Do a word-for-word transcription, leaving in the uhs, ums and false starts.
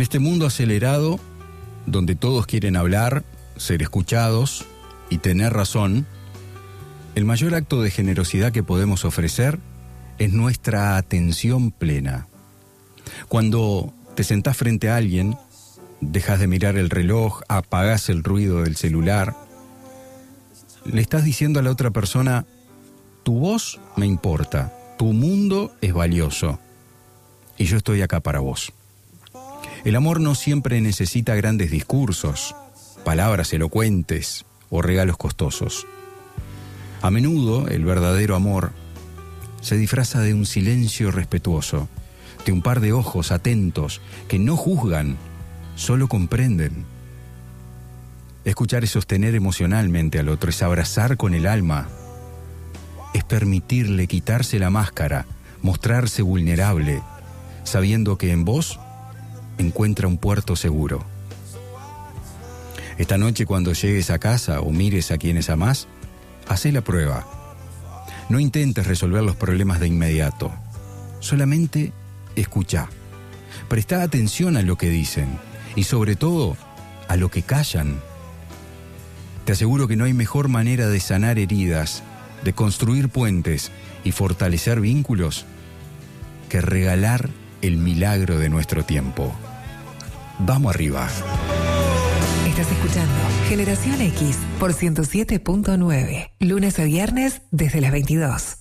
En este mundo acelerado, donde todos quieren hablar, ser escuchados y tener razón, el mayor acto de generosidad que podemos ofrecer es nuestra atención plena. Cuando te sentás frente a alguien, dejas de mirar el reloj, apagás el ruido del celular, le estás diciendo a la otra persona: tu voz me importa, tu mundo es valioso y yo estoy acá para vos. El amor no siempre necesita grandes discursos, palabras elocuentes o regalos costosos. A menudo el verdadero amor se disfraza de un silencio respetuoso, de un par de ojos atentos que no juzgan, solo comprenden. Escuchar es sostener emocionalmente al otro, es abrazar con el alma, es permitirle quitarse la máscara, mostrarse vulnerable, sabiendo que en vos encuentra un puerto seguro. Esta noche, cuando llegues a casa o mires a quienes amás, hacé la prueba. No intentes resolver los problemas de inmediato. Solamente escuchá. Prestá atención a lo que dicen y, sobre todo, a lo que callan. Te aseguro que no hay mejor manera de sanar heridas, de construir puentes y fortalecer vínculos que regalar el milagro de nuestro tiempo. Vamos arriba. Estás escuchando Generación X por ciento siete punto nueve, lunes a viernes desde las veintidós.